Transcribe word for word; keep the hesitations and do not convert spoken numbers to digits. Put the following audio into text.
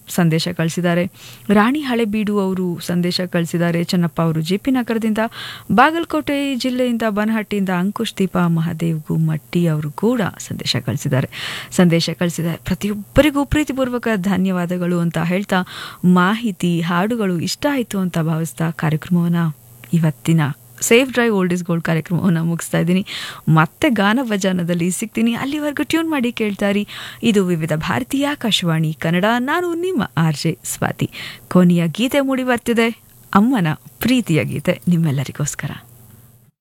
ಸಂದೇಶ ಕಳಿಸಿದ್ದಾರೆ. ರಾಣಿ ಹಳೆಬೀಡು ಅವರು ಸಂದೇಶ ಕಳಿಸಿದ್ದಾರೆ. ಚೆನ್ನಪ್ಪ ಅವರು ಜೆ ಪಿ ನಗರದಿಂದ, ಬಾಗಲಕೋಟೆ ಜಿಲ್ಲೆಯಿಂದ ಬನಹಟ್ಟಿಯಿಂದ ಅಂಕುಶ್ ದೀಪಾ ಮಹಾದೇವ್ ಗುಮ್ಮಟ್ಟಿ ಅವರು ಕೂಡ ಸಂದೇಶ ಕಳಿಸಿದ್ದಾರೆ. ಸಂದೇಶ ಕಳಿಸಿದ್ದಾರೆ ಪ್ರತಿಯೊಬ್ಬರಿಗೂ ಪ್ರೀತಿಪೂರ್ವಕ ಧನ್ಯವಾದಗಳು ಅಂತ ಹೇಳ್ತಾ, ಮಾಹಿತಿ ಹಾಡುಗಳು ಇಷ್ಟ ಆಯಿತು ಅಂತ ಭಾವಿಸ್ತಾ ಕಾರ್ಯಕ್ರಮವನ್ನು ಇವತ್ತಿನ safe drive old is gold ಕಾರ್ಯಕ್ರಮವನ್ನು ಮುಗಿಸ್ತಾ ಇದ್ದೀನಿ. ಮತ್ತೆ ಗಾನ ಭಜಾನದಲ್ಲಿ ಸಿಗ್ತೀನಿ. ಅಲ್ಲಿವರೆಗೂ ಟ್ಯೂನ್ ಮಾಡಿ ಕೇಳ್ತಾರಿ. ಇದು ವಿವಿಧ ಭಾರತೀಯ ಆಕಾಶವಾಣಿ ಕನ್ನಡ. ನಾನು ನಿಮ್ಮ ಆರ್ ಜೆ ಸ್ವಾತಿ. ಕೊನೆಯ ಗೀತೆ ಮೂಡಿ ಬರ್ತಿದೆ, ಅಮ್ಮನ ಪ್ರೀತಿಯ ಗೀತೆ ನಿಮ್ಮೆಲ್ಲರಿಗೋಸ್ಕರ.